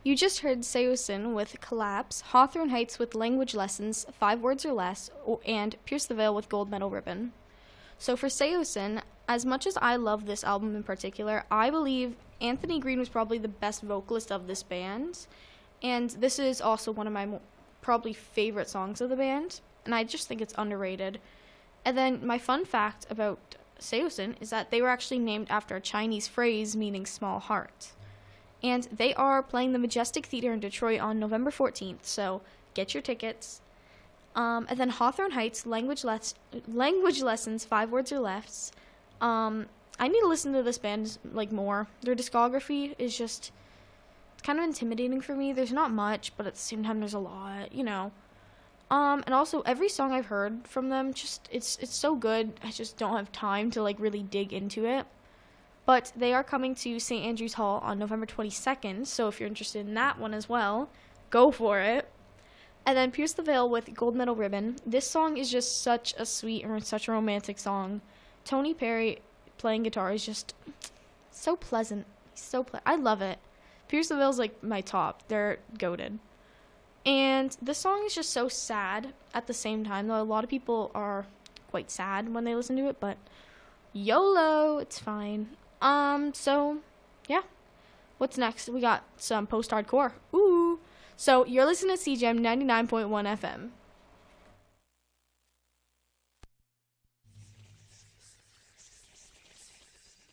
You just heard Seosin with Collapse, Hawthorne Heights with Language Lessons, 5 Words or Less, and Pierce the Veil with Gold Medal Ribbon. So for Seosin, as much as I love this album in particular, I believe Anthony Green was probably the best vocalist of this band, and this is also one of my probably favorite songs of the band, and I just think it's underrated. And then my fun fact about Seosin is that they were actually named after a Chinese phrase meaning small heart. And they are playing the Majestic Theater in Detroit on November 14th, so get your tickets. And then Hawthorne Heights, Language Lessons, 5 Words or Less. I need to listen to this band more. Their discography is just, it's kind of intimidating for me. There's not much, but at the same time there's a lot, And also every song I've heard from them, it's so good. I just don't have time to really dig into it. But they are coming to St. Andrews Hall on November 22nd, so if you're interested in that one as well, go for it. And then Pierce the Veil with Gold Medal Ribbon. This song is just such a sweet and such a romantic song. Tony Perry playing guitar is just so pleasant. I love it. Pierce the Veil's my top. They're goated. And this song is just so sad at the same time, though a lot of people are quite sad when they listen to it, but YOLO, it's fine. So, yeah. What's next? We got some post-hardcore. Ooh. So, you're listening to CGM 99.1 FM.